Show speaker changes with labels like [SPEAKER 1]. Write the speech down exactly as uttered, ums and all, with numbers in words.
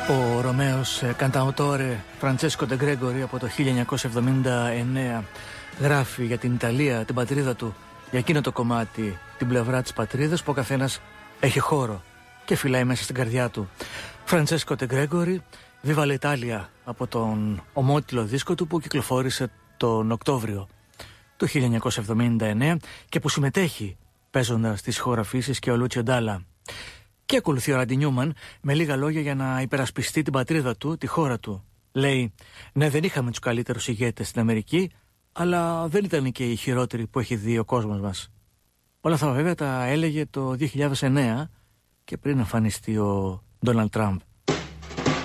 [SPEAKER 1] Ο Ρωμαίος κανταοτόρε Φραντσέσκο ντε Γκρέγκορι από το χίλια εννιακόσια εβδομήντα εννέα γράφει για την Ιταλία, την πατρίδα του, για εκείνο το κομμάτι, την πλευρά της πατρίδας που ο καθένας έχει χώρο και φυλάει μέσα στην καρδιά του. Φραντσέσκο ντε Γκρέγκορι, Viva l'Italia, από τον ομότιλο δίσκο του που κυκλοφόρησε τον Οκτώβριο του χίλια εννιακόσια εβδομήντα εννέα και που συμμετέχει παίζοντας τις ηχογραφήσεις και ο Λούτσιο Ντάλα. Και ακολουθεί ο Ράντι Νιούμαν με λίγα λόγια για να υπερασπιστεί την πατρίδα του, τη χώρα του. Λέει: ναι, δεν είχαμε τους καλύτερους ηγέτες στην Αμερική, αλλά δεν ήταν και οι χειρότεροι που έχει δει ο κόσμος μας. Όλα αυτά βέβαια τα έλεγε το δύο χιλιάδες εννέα και πριν εμφανιστεί ο Ντόναλντ Τραμπ.